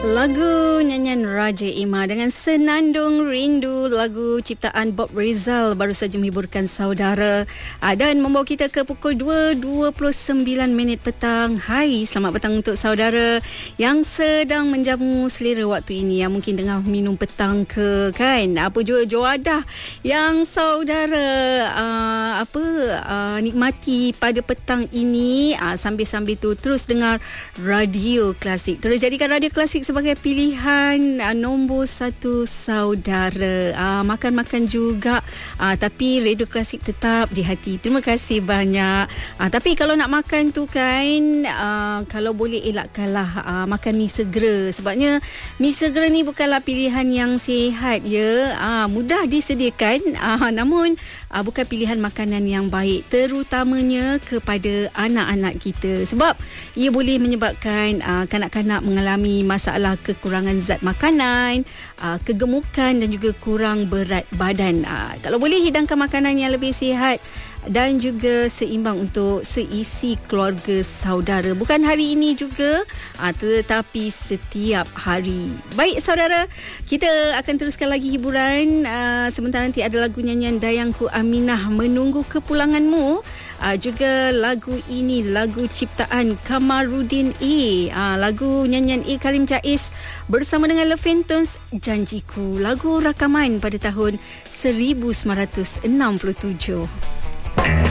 Lagu nyanyian Raja Imah dengan Senandung Rindu, lagu ciptaan Bob Rizal baru saja menghiburkan saudara dan membawa kita ke pukul 2.29 petang. Hai, selamat petang untuk saudara yang sedang menjamu selera waktu ini, yang mungkin tengah minum petang ke kan, apa juga juadah yang saudara nikmati pada petang ini. Sambil-sambil tu terus dengar Radio Klasik. Terus jadikan Radio Klasik sebagai pilihan nombor satu saudara. Makan-makan juga, tapi Radio Klasik tetap di hati. Terima kasih banyak. Tapi kalau nak makan tu kan, kalau boleh elakkanlah makan mi segera. Sebabnya mi segera ni bukanlah pilihan yang sihat ya. Mudah disediakan, namun bukan pilihan makanan yang baik, terutamanya kepada anak-anak kita. Sebab ia boleh menyebabkan kanak-kanak mengalami masalah kekurangan zat makanan, kegemukan dan juga kurang berat badan. Kalau boleh hidangkan makanan yang lebih sihat dan juga seimbang untuk seisi keluarga saudara. Bukan hari ini juga, tetapi setiap hari. Baik saudara, kita akan teruskan lagi hiburan. Sementara nanti ada lagu nyanyian Dayangku Aminah Menunggu Kepulanganmu. Juga lagu ini, lagu ciptaan Kamarudin A. Lagu nyanyian A Karim Jais bersama dengan Le Phantoms, Janjiku. Lagu rakaman pada tahun 1967.